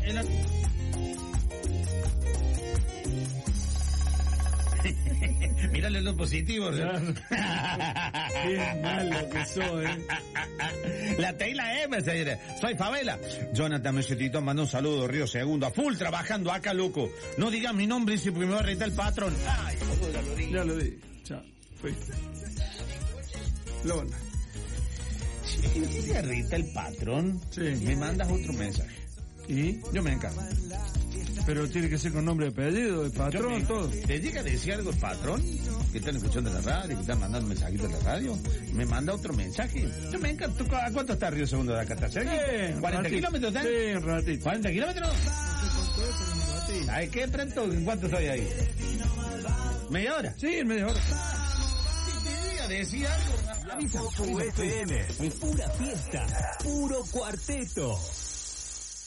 Mírale lo positivo. Claro. Qué malo que soy, La T y la M, señores. Soy Favela. Jonathan Mesetito manda un saludo, Río Segundo. A full trabajando acá, loco. No digas mi nombre, dice porque me va a retar el patrón. Ay, boludo, ya lo dije. Ya lo dije. Chao. Fuiste. Lona. Si te reta el patrón, Sí. me mandas otro mensaje. ¿Y? Yo me encargo. Pero tiene que ser con nombre y apellido, el patrón, todo. ¿Te llega a decir algo el patrón? Que están escuchando en la radio, que están mandando mensajitos en la radio. Me manda otro mensaje. Yo me encargo. ¿A cuánto está Río Segundo de acá? ¿Está cerca? 40 kilómetros, ¿eh? Sí, un ratito. 40 kilómetros. ¿Sabes qué? Pronto, ¿en cuánto estoy ahí? ¿Media hora? Sí, en media hora. Si te llega a decir algo, avisa. FM, pura fiesta, puro cuarteto.